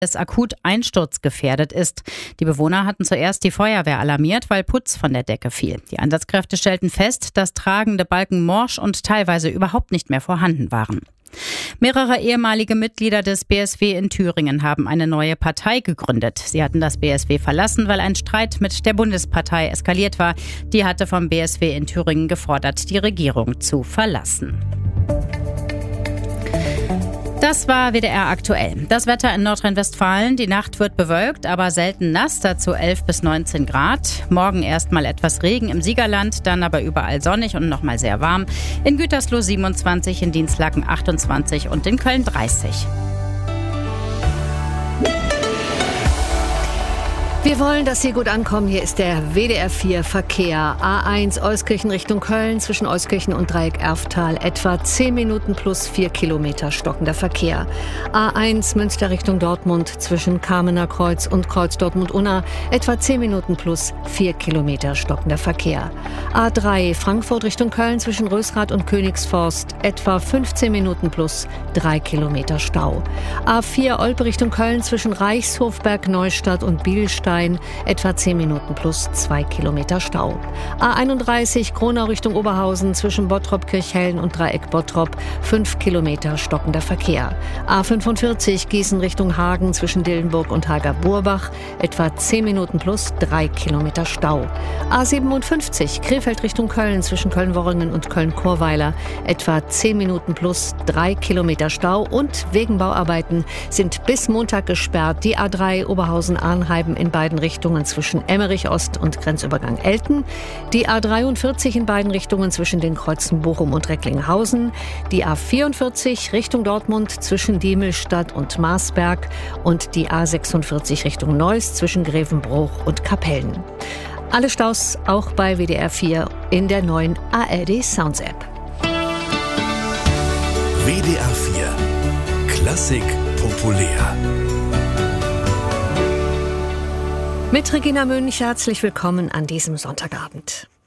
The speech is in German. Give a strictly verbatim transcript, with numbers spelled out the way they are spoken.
es akut einsturzgefährdet ist. Die Bewohner hatten zuerst die Feuerwehr alarmiert, weil Putz von der Decke fiel. Die Einsatzkräfte stellten fest, dass tragende Balken morsch und teilweise überhaupt nicht mehr vorhanden waren. Mehrere ehemalige Mitglieder des B S W in Thüringen haben eine neue Partei gegründet. Sie hatten das B S W verlassen, weil ein Streit mit der Bundespartei eskaliert war. Die hatte vom B S W in Thüringen gefordert, die Regierung zu verlassen. Das war W D R aktuell. Das Wetter in Nordrhein-Westfalen. Die Nacht wird bewölkt, aber selten nass, dazu elf bis neunzehn Grad. Morgen erstmal etwas Regen im Siegerland, dann aber überall sonnig und nochmal sehr warm. In Gütersloh siebenundzwanzig, in Dinslaken achtundzwanzig und in Köln dreißig. Wir wollen, dass Sie gut ankommen. Hier ist der W D R vier Verkehr. A eins Euskirchen Richtung Köln, zwischen Euskirchen und Dreieck Erftal. Etwa zehn Minuten plus vier Kilometer stockender Verkehr. A eins Münster Richtung Dortmund, zwischen Kamener Kreuz und Kreuz Dortmund-Unna. Etwa zehn Minuten plus vier Kilometer stockender Verkehr. A drei Frankfurt Richtung Köln, zwischen Rösrath und Königsforst. Etwa fünfzehn Minuten plus drei Kilometer Stau. A vier Olpe Richtung Köln, zwischen Reichshofberg, Neustadt und Bielstein. Etwa zehn Minuten plus zwei Kilometer Stau. A einunddreißig Gronau Richtung Oberhausen, zwischen Bottrop, Kirchhellen und Dreieck Bottrop. fünf Kilometer stockender Verkehr. A fünfundvierzig Gießen Richtung Hagen, zwischen Dillenburg und Hager-Burbach. Etwa zehn Minuten plus drei Kilometer Stau. A siebenundfünfzig Krefeld Richtung Köln, zwischen Köln-Worringen und Köln-Chorweiler. Etwa zehn Minuten plus drei Kilometer Stau. Und wegen Bauarbeiten sind bis Montag gesperrt die A drei Oberhausen-Arnheim in beiden Richtungen zwischen Emmerich Ost und Grenzübergang Elten, die A dreiundvierzig in beiden Richtungen zwischen den Kreuzen Bochum und Recklinghausen, die A vierundvierzig Richtung Dortmund zwischen Diemelstadt und Marsberg und die A sechsundvierzig Richtung Neuss zwischen Grevenbruch und Kapellen. Alle Staus auch bei W D R vier in der neuen A R D Sounds App. W D R vier Klassik populär. Mit Regina Münch herzlich willkommen an diesem Sonntagabend.